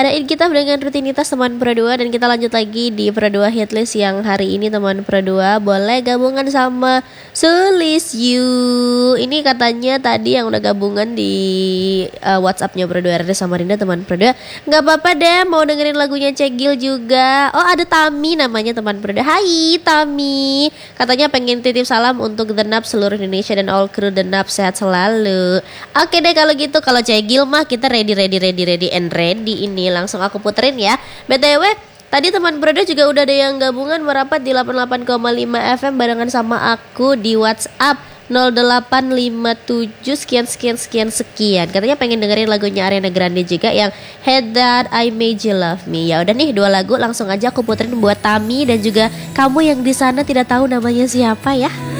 adain kita dengan rutinitas teman Pro 2. Dan kita lanjut lagi di Pro 2 Hitlist yang hari ini teman Pro 2. Boleh gabungan sama Sulis You. Ini katanya tadi yang udah gabungan di WhatsAppnya Pro 2 RD Samarinda teman Pro 2. Gak apa-apa deh, mau dengerin lagunya Cegil juga. Oh, ada Tami namanya teman Pro 2. Hai Tami. Katanya pengen titip salam untuk The Nap seluruh Indonesia dan all crew The Nap, sehat selalu. Oke deh kalau gitu, kalau Cegil mah kita ready and ready. Ini langsung aku puterin ya. BTW tadi teman Brodo juga udah ada yang gabungan merapat di 88,5 FM barengan sama aku di WhatsApp 0857 sekian. Katanya pengen dengerin lagunya Ariana Grande juga yang Had That I Made You Love Me. Ya udah nih, 2 lagu langsung aja aku puterin buat Tami dan juga kamu yang di sana tidak tahu namanya siapa ya.